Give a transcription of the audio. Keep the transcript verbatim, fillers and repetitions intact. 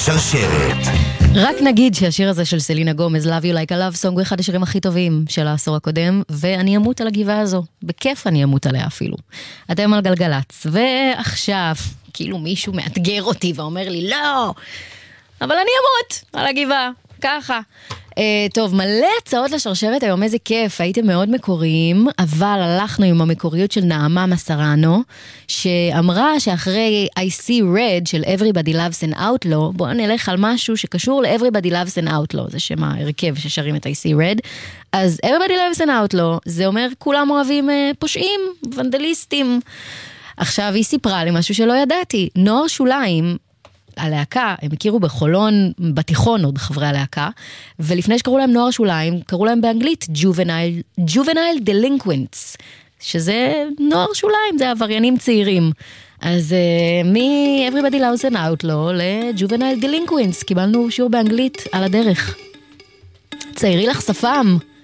השרשרת. רק נגיד שהשיר הזה של סלינה גומז, Love You Like a Love Song, הוא אחד השירים הכי טובים של העשור הקודם, ואני אמות על הגבעה הזו. בכיף אני אמות עליה אפילו. אתם על גלגלץ, ועכשיו, כאילו מישהו מאתגר אותי ואומר לי, לא, אבל אני אמות על הגבעה, ככה. Uh, טוב, מלא הצעות לשרשרת היום, איזה כיף, הייתם מאוד מקוריים, אבל הלכנו עם המקוריות של נעמה מסרנו, שאמרה שאחרי I see red של Everybody Loves an Outlaw, בואו נלך על משהו שקשור ל-Everybody Loves an Outlaw, זה שם ההרכב ששרים את I see red, אז Everybody Loves an Outlaw, זה אומר כולם אוהבים uh, פושעים, ונדליסטים. עכשיו היא סיפרה לי משהו שלא ידעתי, נוער שוליים, הלהקה, הם הכירו בחולון, בתיכון עוד חברי הלהקה, ולפני שקראו להם נוער שוליים, קראו להם באנגלית Juvenile, Juvenile Delinquents, שזה נוער שוליים, זה עבריינים צעירים. אז uh, מ-Everybody Loves an Outlaw ל-Juvenile Delinquents, קיבלנו שיעור באנגלית על הדרך. ציירי לך שפם.